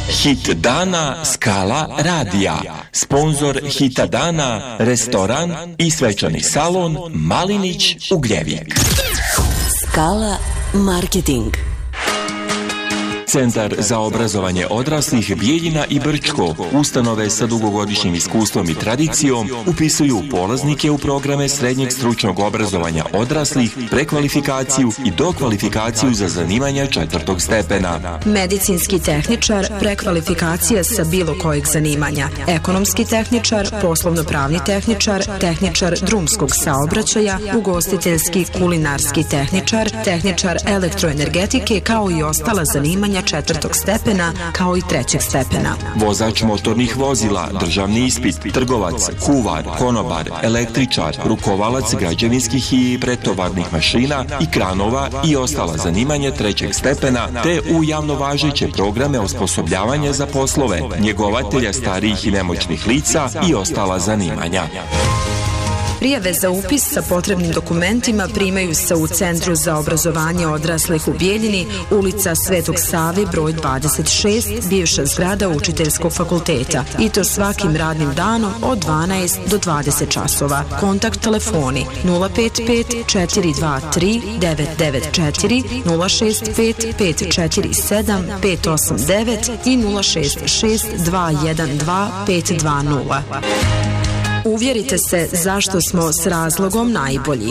Hit dana Skala radija. Sponzor Hita dana, restoran i svečani salon Malinić Ugljevik. Skala marketing. Centar za obrazovanje odraslih Bijeljina i Brčko, ustanove sa dugogodišnjim iskustvom i tradicijom, upisuju polaznike u programe srednjeg stručnog obrazovanja odraslih, prekvalifikaciju i dokvalifikaciju za zanimanja 4. stepena. Medicinski tehničar, prekvalifikacija sa bilo kojeg zanimanja. Ekonomski tehničar, poslovno-pravni tehničar, tehničar drumskog saobraćaja, ugostiteljski, kulinarski tehničar, tehničar elektroenergetike, kao i ostala zanimanja 4. stepena, kao i 3. stepena. Vozač motornih vozila, državni ispit, trgovac, kuvar, konobar, električar, rukovalac građevinskih i pretovarnih mašina i kranova i ostala zanimanja 3. stepena, te u javno važeće programe osposobljavanja za poslove, njegovatelja starijih i nemoćnih lica i ostala zanimanja. Prijave za upis sa potrebnim dokumentima primaju se u Centru za obrazovanje odraslih u Bijeljini, ulica Svetog Save, broj 26, bivša zgrada Učiteljskog fakulteta. I to svakim radnim danom od 12 do 20 časova. Kontakt telefoni 055 423 994, 065 547 589 i 066 212 520. Uvjerite se zašto smo s razlogom najbolji.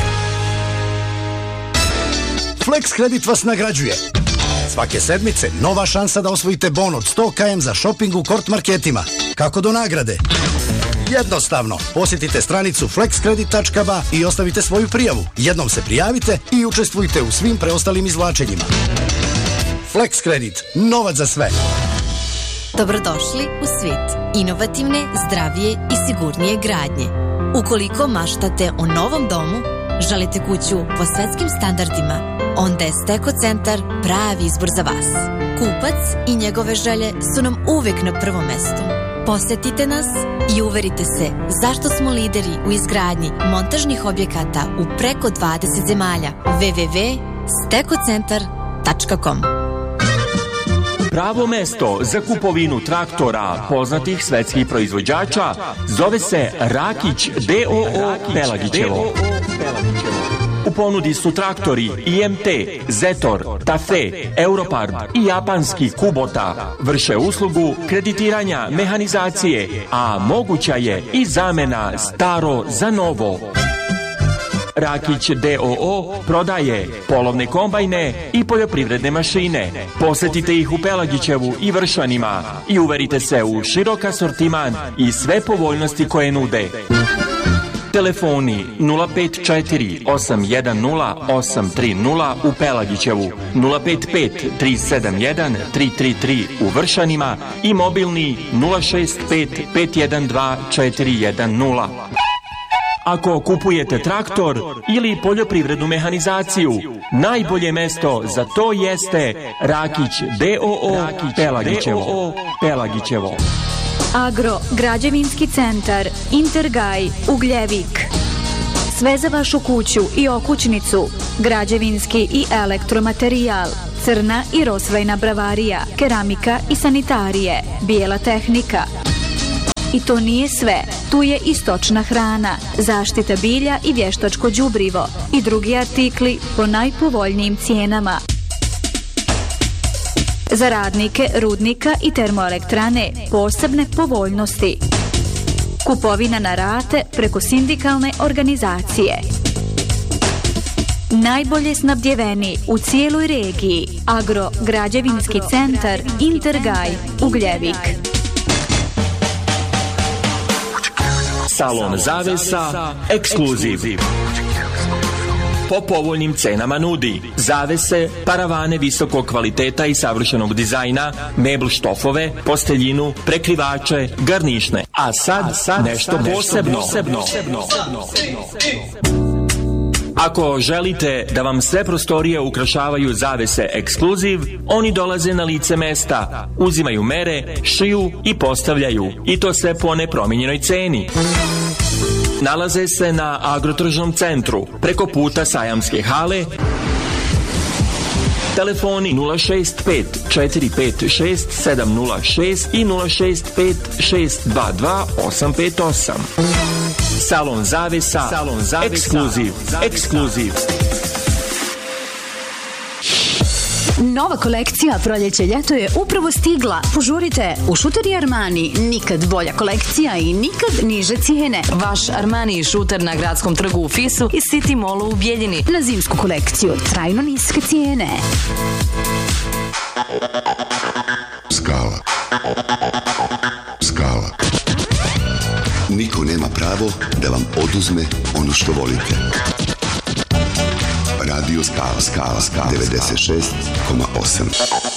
Flex Kredit vas nagrađuje. Svake sedmice nova šansa da osvojite bon od 100 km za shopping u Kort marketima. Kako do nagrade? Jednostavno, posjetite stranicu flexkredit.ba i ostavite svoju prijavu. Jednom se prijavite i učestvujte u svim preostalim izvlačenjima. Flex Kredit, novac za sve. Dobrodošli u svijet inovativne, zdravije i sigurnije gradnje. Ukoliko maštate o novom domu, želite kuću po svetskim standardima, onda je Steko centar pravi izbor za vas. Kupac i njegove želje su nam uvek na prvom mestu. Posetite nas i uverite se zašto smo lideri u izgradnji montažnih objekata u preko 20 zemalja. www.stekocentar.com. Pravo mesto za kupovinu traktora poznatih svetskih proizvođača zove se Rakić D.O.O. Pelagićevo. U ponudi su traktori IMT, Zetor, Tafe, Europard i japanski Kubota. Vrše uslugu kreditiranja mehanizacije, a moguća je i zamena staro za novo. Rakić D.O.O. prodaje polovne kombajne i poljoprivredne mašine. Posetite ih u Pelagićevu i Vršanima i uverite se u širok asortiman i sve povoljnosti koje nude. Telefoni 054 810 830 u Pelagićevu, 055 371 333 u Vršanima i mobilni 065 512 410. Ako kupujete traktor ili poljoprivrednu mehanizaciju, najbolje mesto za to jeste Rakić D.O.O. Pelagićevo. Agro, građevinski centar, Intergaj, Ugljevik. Sve za vašu kuću i okućnicu, građevinski i elektromaterijal, crna i rosvejna bravarija, keramika i sanitarije, bijela tehnika. I to nije sve, tu je i stočna hrana, zaštita bilja i vještačko đubrivo i drugi artikli po najpovoljnijim cijenama. Za radnike rudnika i termoelektrane posebne povoljnosti. Kupovina na rate preko sindikalne organizacije. Najbolje snabdjeveni u cijeloj regiji. Agro, građevinski centar, Intergaj, Ugljevik. Salon Zavesa, ekskluziv. Po povoljnim cenama nudi zavese, paravane visokog kvaliteta i savršenog dizajna, mebl štofove, posteljinu, prekrivače, garnišne. A sad nešto posebno. Ako želite da vam sve prostorije ukrašavaju zavese ekskluziv, oni dolaze na lice mesta, uzimaju mere, šiju i postavljaju. I to sve po nepromijenjenoj ceni. Nalaze se na Agrotržnom centru, preko puta Sajamske hale. Telefoni 065 456 706 i 065 622 858. Salon Zavesa, ekskluziv. Nova kolekcija proljeće ljeto je upravo stigla. Požurite, u Šuteri Armani nikad bolja kolekcija i nikad niže cijene. Vaš Armani šuter na Gradskom trgu u Fisu i City Mallu u Bjeljini. Na zimsku kolekciju trajno niske cijene. Skala. Niko nema pravo da vam oduzme ono što volite. Radio Skala 96,8.